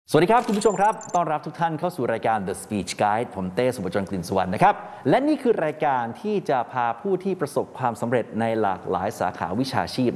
สวัสดีครับคุณผู้ชมครับต้อนรับทุกท่านเข้าสู่รายการ The Speech Guide ผมเต้ สุภจร กลิ่นสุวรรณนะครับและนี่คือรายการที่จะพาผู้ที่ประสบความสำเร็จในหลากหลายสาขาวิชาชีพ